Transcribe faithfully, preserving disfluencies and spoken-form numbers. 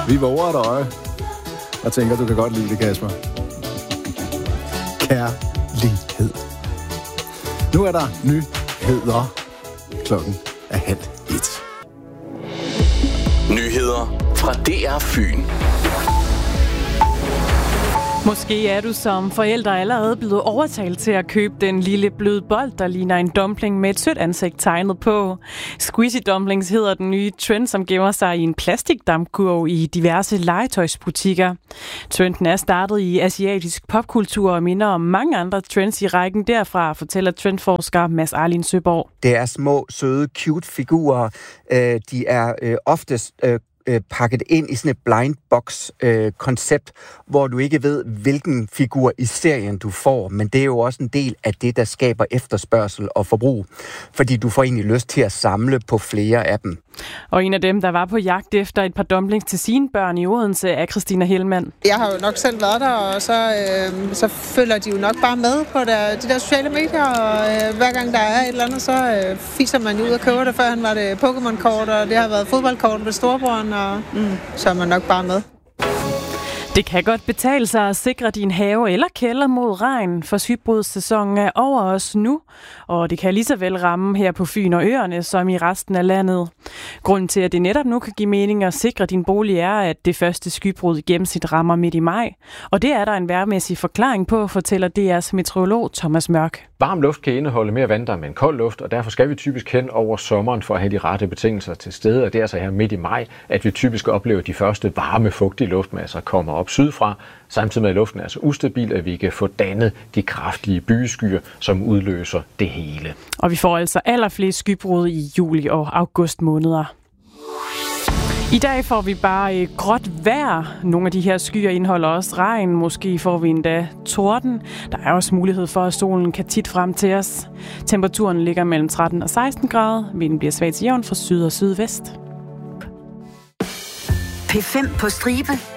Vi våger et øje og tænker, du kan godt lide det, Kasper. Kærlighed. Nu er der nyheder. Klokken er halv et. Nyheder fra D R Fyn. Måske er du som forældre allerede blevet overtalt til at købe den lille bløde bold, der ligner en dumpling med et sødt ansigt tegnet på. Squeezy dumplings hedder den nye trend, som gemmer sig i en plastikdampkurv i diverse legetøjsbutikker. Trenden er startet i asiatisk popkultur og minder om mange andre trends i rækken derfra, fortæller trendforsker Mads Arlin Søborg. Det er små, søde, cute figurer. De er oftest pakket ind i sådan et blind box øh, koncept, hvor du ikke ved, hvilken figur i serien du får, men det er jo også en del af det, der skaber efterspørgsel og forbrug, fordi du får egentlig lyst til at samle på flere af dem. Og en af dem, der var på jagt efter et par dumplings til sine børn i Odense, er Christina Hellmann. Jeg har jo nok selv været der, og så, øh, så følger de jo nok bare med på der, de der sociale medier, og øh, hver gang der er et eller andet, så øh, fiser man jo ud og køber det. Førhen var det Pokémon-kort, og det har været fodboldkort ved storebroren, og mm, så er man nok bare med. Det kan godt betale sig at sikre din have eller kælder mod regn, for skybrudssæsonen er over os nu, og det kan lige så vel ramme her på Fyn og øerne som i resten af landet. Grunden til, at det netop nu kan give mening at sikre din bolig, er, at det første skybrud i gennemsnit rammer midt i maj, og det er der en vejrmæssig forklaring på, fortæller D R's meteorolog Thomas Mørk. Varm luft kan indeholde mere vanddamp end kold luft, og derfor skal vi typisk hen over sommeren for at have de rette betingelser til stede, og det er altså her midt i maj, at vi typisk oplever de første varme, fugtige luftmasser kommer op sydfra, samtidig med at luften er så ustabil, at vi kan få dannet de kraftige bygeskyer, som udløser det hele. Og vi får altså allerflest skybrud i juli og august måneder. I dag får vi bare gråt vejr. Nogle af de her skyer indeholder også regn. Måske får vi endda torden. Der er også mulighed for, at solen kan tit frem til os. Temperaturen ligger mellem tretten og seksten grader. Vinden bliver svag til jævn fra syd og sydvest. P fem på stribe.